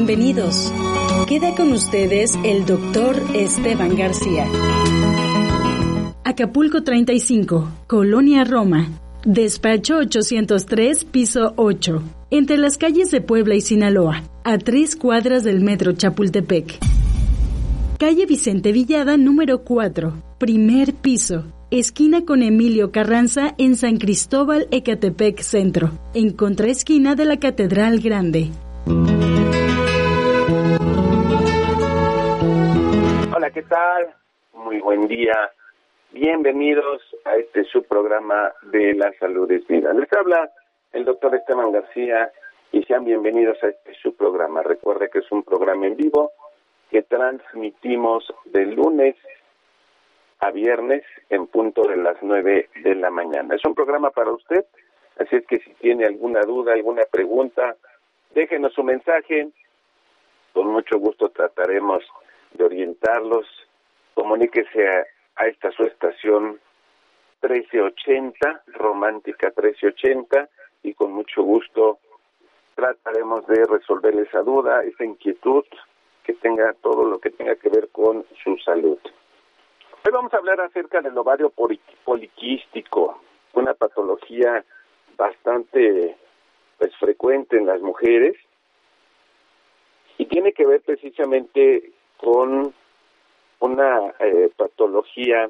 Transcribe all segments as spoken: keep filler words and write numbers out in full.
Bienvenidos. Queda con ustedes el doctor Esteban García. Acapulco treinta y cinco, Colonia Roma. Despacho ochocientos tres, piso ocho. Entre las calles de Puebla y Sinaloa, a tres cuadras del metro Chapultepec. Calle Vicente Villada, número cuatro, primer piso. Esquina con Emilio Carranza en San Cristóbal, Ecatepec Centro. En contraesquina de la Catedral Grande. Hola, ¿qué tal? Muy buen día. Bienvenidos a este subprograma de La Salud es Vida. Les habla el doctor Esteban García y sean bienvenidos a este subprograma. Recuerde que es un programa en vivo que transmitimos de lunes a viernes en punto de las nueve de la mañana. Es un programa para usted, así es que si tiene alguna duda, alguna pregunta, déjenos su mensaje. Con mucho gusto trataremos de orientarlos. Comuníquese a, a esta su estación trece ochenta, Romántica trece ochenta, y con mucho gusto trataremos de resolver esa duda, esa inquietud, que tenga todo lo que tenga que ver con su salud. Hoy vamos a hablar acerca del ovario poliquístico, una patología bastante pues frecuente en las mujeres y tiene que ver precisamente con una eh, patología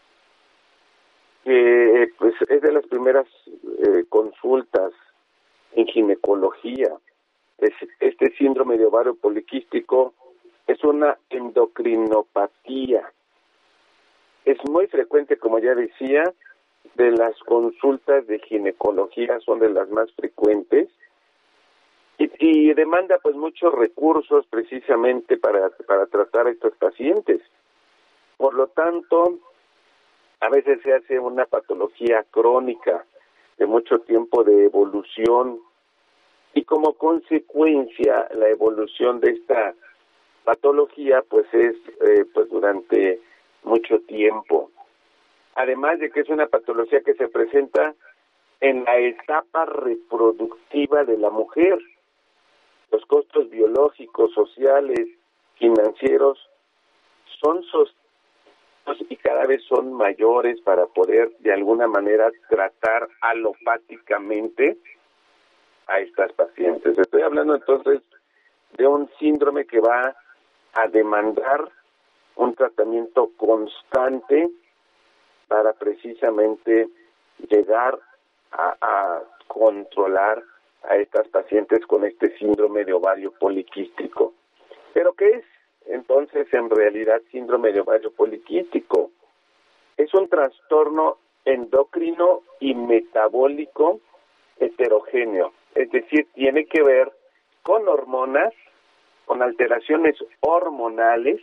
que pues es de las primeras eh, consultas en ginecología. Es, este síndrome de ovario poliquístico es una endocrinopatía. Es muy frecuente, como ya decía, de las consultas de ginecología son de las más frecuentes y, y demanda pues muchos recursos precisamente para, para tratar a estos pacientes. Por lo tanto, a veces se hace una patología crónica de mucho tiempo de evolución y como consecuencia la evolución de esta patología pues es eh, pues durante mucho tiempo. Además de que es una patología que se presenta en la etapa reproductiva de la mujer. Los costos biológicos, sociales, financieros son sostenidos y cada vez son mayores para poder de alguna manera tratar alopáticamente a estas pacientes. Estoy hablando entonces de un síndrome que va a demandar un tratamiento constante para precisamente llegar a, a controlar a estas pacientes con este síndrome de ovario poliquístico. ¿Pero qué es entonces en realidad síndrome de ovario poliquístico? Es un trastorno endocrino y metabólico heterogéneo, es decir, tiene que ver con hormonas, con alteraciones hormonales,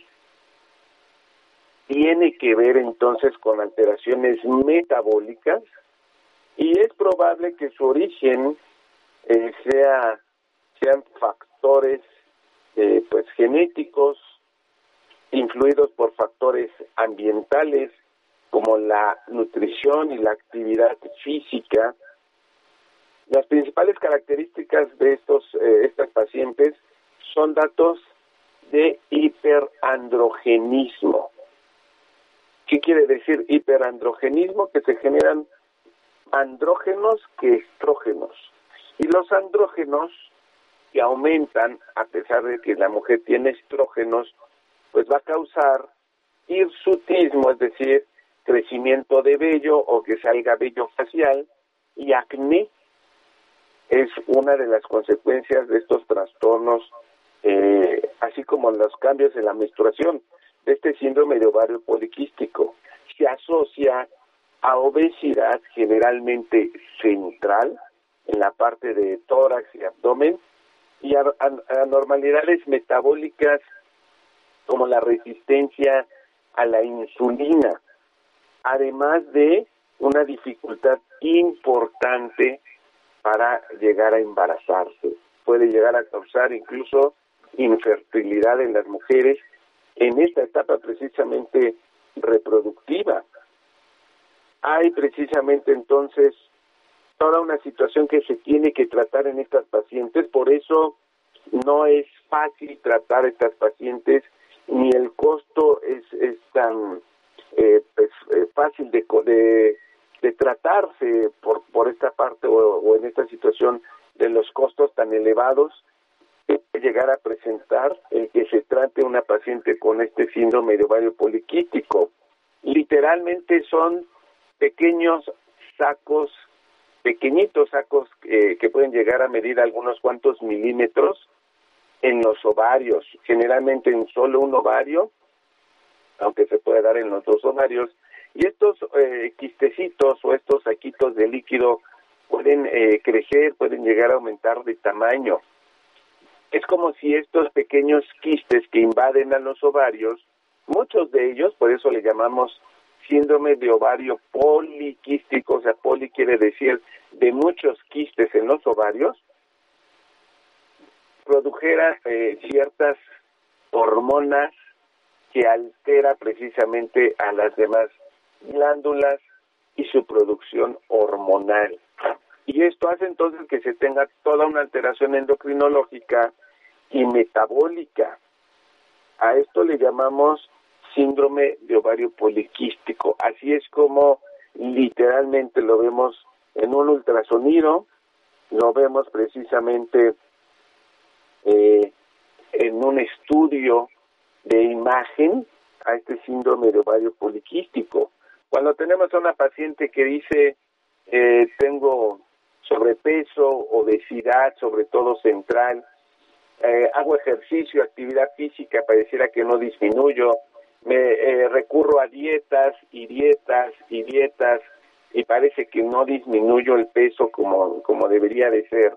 tiene que ver entonces con alteraciones metabólicas y es probable que su origen eh, sea sean factores eh, pues genéticos influidos por factores ambientales como la nutrición y la actividad física. Las principales características de estos eh, estas pacientes son datos de hiperandrogenismo. ¿Qué quiere decir hiperandrogenismo? Que se generan andrógenos que estrógenos. Y los andrógenos que aumentan, a pesar de que la mujer tiene estrógenos, pues va a causar hirsutismo, es decir, crecimiento de vello o que salga vello facial, y acné es una de las consecuencias de estos trastornos, eh, así como los cambios en la menstruación. De este síndrome de ovario poliquístico se asocia a obesidad generalmente central en la parte de tórax y abdomen y a, a, a anormalidades metabólicas como la resistencia a la insulina, además de una dificultad importante para llegar a embarazarse. Puede llegar a causar incluso infertilidad en las mujeres en esta etapa precisamente reproductiva. Hay precisamente entonces toda una situación que se tiene que tratar en estas pacientes, por eso no es fácil tratar a estas pacientes, ni el costo es, es tan eh, pues, eh, fácil de, de, de tratarse por, por esta parte o, o en esta situación de los costos tan elevados, que llegar a presentar el que se trate una paciente con este síndrome de ovario poliquístico. Literalmente son pequeños sacos, pequeñitos sacos eh, que pueden llegar a medir algunos cuantos milímetros en los ovarios, generalmente en solo un ovario, aunque se puede dar en los dos ovarios, y estos eh, quistecitos o estos saquitos de líquido pueden eh, crecer, pueden llegar a aumentar de tamaño. Es como si estos pequeños quistes que invaden a los ovarios, muchos de ellos, por eso le llamamos síndrome de ovario poliquístico, o sea, poli quiere decir de muchos quistes en los ovarios, produjera eh, ciertas hormonas que altera precisamente a las demás glándulas y su producción hormonal. Y esto hace entonces que se tenga toda una alteración endocrinológica y metabólica. A esto le llamamos síndrome de ovario poliquístico. Así es como literalmente lo vemos en un ultrasonido, lo vemos precisamente eh, en un estudio de imagen a este síndrome de ovario poliquístico. Cuando tenemos a una paciente que dice eh, tengo sobrepeso, obesidad, sobre todo central, eh, hago ejercicio, actividad física, pareciera que no disminuyo, me eh, recurro a dietas y dietas y dietas y parece que no disminuyo el peso como, como debería de ser.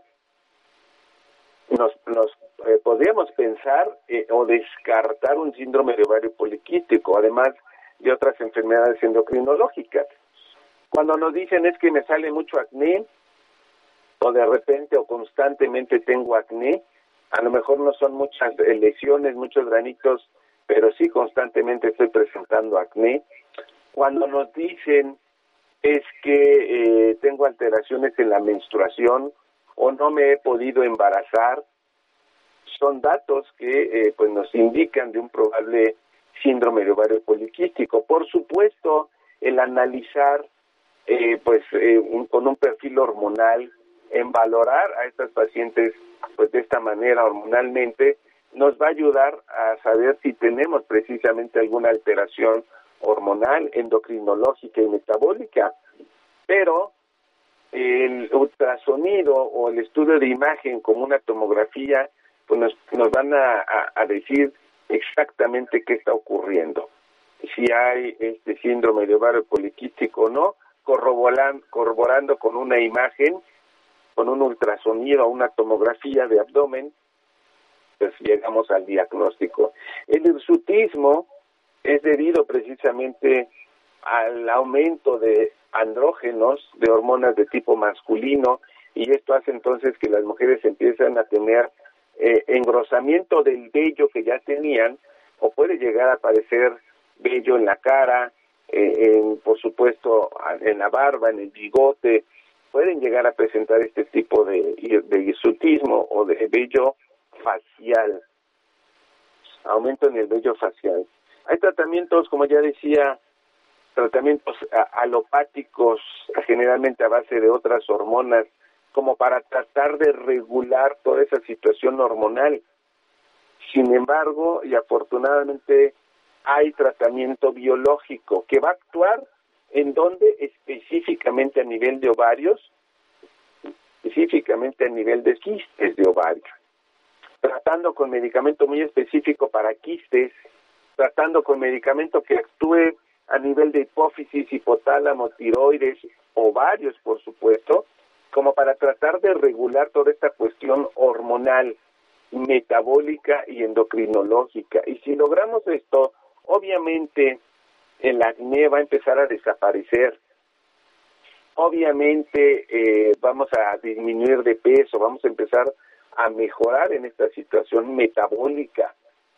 Nos, nos eh, podríamos pensar eh, o descartar un síndrome de ovario poliquístico, además de otras enfermedades endocrinológicas. Cuando nos dicen es que me sale mucho acné, o de repente o constantemente tengo acné, a lo mejor no son muchas lesiones, muchos granitos, pero sí constantemente estoy presentando acné. Cuando nos dicen es que eh, tengo alteraciones en la menstruación o no me he podido embarazar, son datos que eh, pues nos indican de un probable síndrome de ovario poliquístico. Por supuesto, el analizar eh, pues eh, un, con un perfil hormonal, en valorar a estas pacientes pues de esta manera hormonalmente, nos va a ayudar a saber si tenemos precisamente alguna alteración hormonal, endocrinológica y metabólica. Pero el ultrasonido o el estudio de imagen como una tomografía pues nos, nos van a, a, a decir exactamente qué está ocurriendo, si hay este síndrome de ovario poliquístico o no, corroborando, corroborando con una imagen, con un ultrasonido o una tomografía de abdomen, pues llegamos al diagnóstico. El hirsutismo es debido precisamente al aumento de andrógenos, de hormonas de tipo masculino, y esto hace entonces que las mujeres empiezan a tener eh, engrosamiento del vello que ya tenían, o puede llegar a aparecer vello en la cara, eh, en, por supuesto en la barba, en el bigote, pueden llegar a presentar este tipo de, de hirsutismo o de vello facial, aumento en el vello facial. Hay tratamientos, como ya decía, tratamientos alopáticos, generalmente a base de otras hormonas, como para tratar de regular toda esa situación hormonal. Sin embargo, y afortunadamente, hay tratamiento biológico que va a actuar en donde específicamente a nivel de ovarios, específicamente a nivel de quistes de ovario, tratando con medicamento muy específico para quistes, tratando con medicamento que actúe a nivel de hipófisis, hipotálamo, tiroides, ovarios, por supuesto, como para tratar de regular toda esta cuestión hormonal, metabólica y endocrinológica. Y si logramos esto, obviamente el acné va a empezar a desaparecer. Obviamente eh, vamos a disminuir de peso, vamos a empezar a mejorar en esta situación metabólica.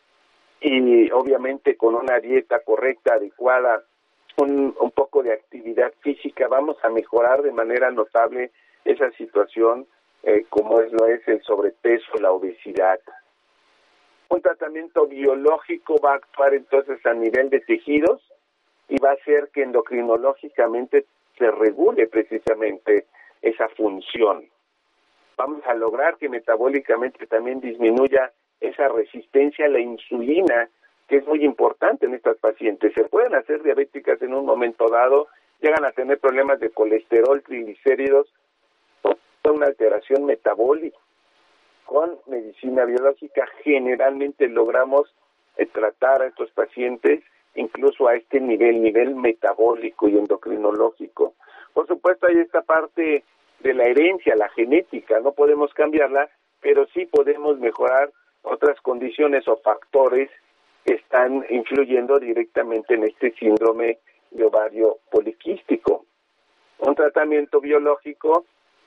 Y obviamente con una dieta correcta, adecuada, un, un poco de actividad física, vamos a mejorar de manera notable esa situación eh, como es lo es el sobrepeso, la obesidad. Un tratamiento biológico va a actuar entonces a nivel de tejidos y va a hacer que endocrinológicamente se regule precisamente esa función. Vamos a lograr que metabólicamente también disminuya esa resistencia a la insulina, que es muy importante en estas pacientes. Se pueden hacer diabéticas en un momento dado, llegan a tener problemas de colesterol, triglicéridos, una alteración metabólica. Con medicina biológica generalmente logramos eh, tratar a estos pacientes incluso a este nivel, nivel metabólico y endocrinológico. Por supuesto hay esta parte de la herencia, la genética, no podemos cambiarla, pero sí podemos mejorar otras condiciones o factores que están influyendo directamente en este síndrome de ovario poliquístico. Un tratamiento biológico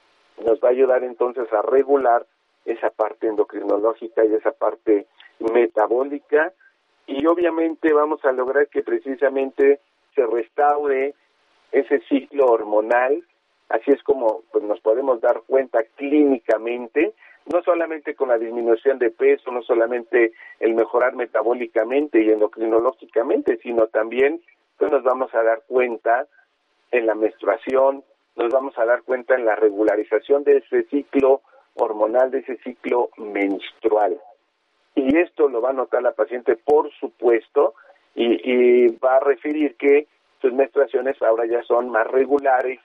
nos va a ayudar entonces a regular esa parte endocrinológica y esa parte metabólica, y obviamente vamos a lograr que precisamente se restaure ese ciclo hormonal. Así es como pues, nos podemos dar cuenta clínicamente, no solamente con la disminución de peso, no solamente el mejorar metabólicamente y endocrinológicamente, sino también pues, nos vamos a dar cuenta en la menstruación, nos vamos a dar cuenta en la regularización de ese ciclo hormonal, de ese ciclo menstrual. Y esto lo va a notar la paciente, por supuesto, y, y va a referir que sus menstruaciones ahora ya son más regulares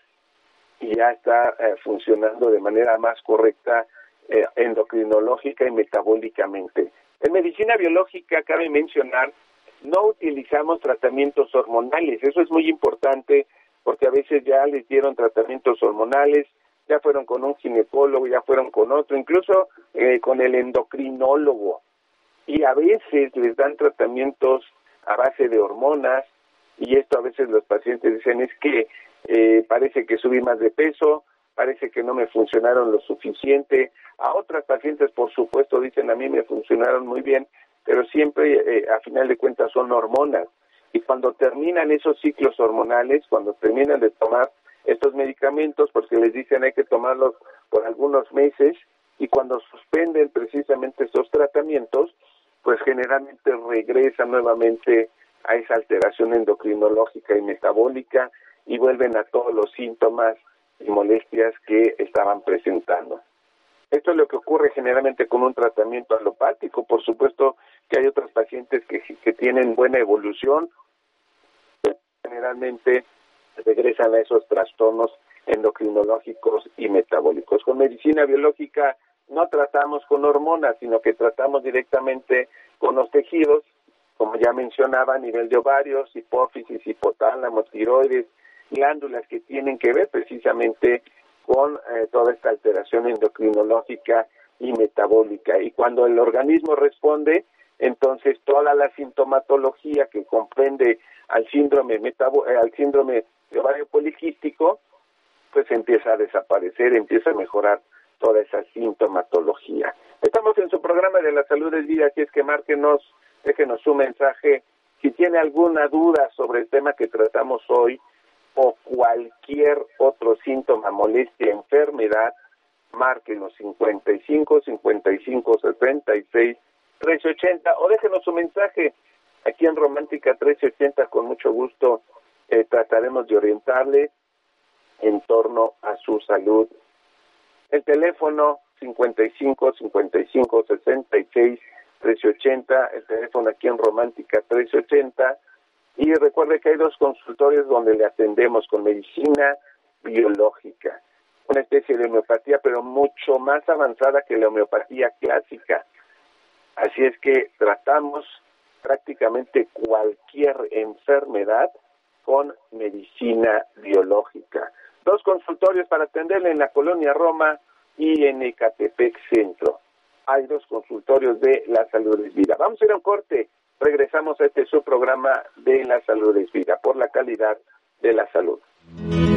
y ya está eh, funcionando de manera más correcta eh, endocrinológica y metabólicamente. En medicina biológica, cabe mencionar, no utilizamos tratamientos hormonales. Eso es muy importante porque a veces ya les dieron tratamientos hormonales, ya fueron con un ginecólogo, ya fueron con otro, incluso eh, con el endocrinólogo. Y a veces les dan tratamientos a base de hormonas, y esto a veces los pacientes dicen es que eh, parece que subí más de peso, parece que no me funcionaron lo suficiente. A otras pacientes, por supuesto, dicen a mí me funcionaron muy bien, pero siempre eh, a final de cuentas son hormonas. Y cuando terminan esos ciclos hormonales, cuando terminan de tomar estos medicamentos, porque les dicen hay que tomarlos por algunos meses, y cuando suspenden precisamente estos tratamientos, pues generalmente regresan nuevamente a esa alteración endocrinológica y metabólica y vuelven a todos los síntomas y molestias que estaban presentando. Esto es lo que ocurre generalmente con un tratamiento alopático. Por supuesto que hay otros pacientes que, que tienen buena evolución, generalmente regresan a esos trastornos endocrinológicos y metabólicos. Con medicina biológica no tratamos con hormonas, sino que tratamos directamente con los tejidos, como ya mencionaba, a nivel de ovarios, hipófisis, hipotálamo, tiroides, glándulas que tienen que ver precisamente con eh, toda esta alteración endocrinológica y metabólica. Y cuando el organismo responde, entonces toda la sintomatología que comprende al síndrome metabo- eh, al síndrome de ovario poliquístico, pues empieza a desaparecer, empieza a mejorar toda esa sintomatología. Estamos en su programa de La Salud es Vida, así es que márquenos, déjenos su mensaje. Si tiene alguna duda sobre el tema que tratamos hoy o cualquier otro síntoma, molestia, enfermedad, márquenos cincuenta y cinco, cincuenta y cinco, sesenta y seis, trece ochenta o déjenos su mensaje aquí en Romántica trece ochenta. Con mucho gusto eh, trataremos de orientarle en torno a su salud. El teléfono cincuenta y cinco, cincuenta y cinco, sesenta y seis, trece ochenta, el teléfono aquí en Romántica trece ochenta, y recuerde que hay dos consultorios donde le atendemos con medicina biológica, una especie de homeopatía, pero mucho más avanzada que la homeopatía clásica. Así es que tratamos prácticamente cualquier enfermedad con medicina biológica. Dos consultorios para atenderle en la Colonia Roma y en Ecatepec Centro. Hay dos consultorios de La Salud es Vida. Vamos a ir a un corte. Regresamos a este su programa de La Salud es Vida, por la calidad de la salud.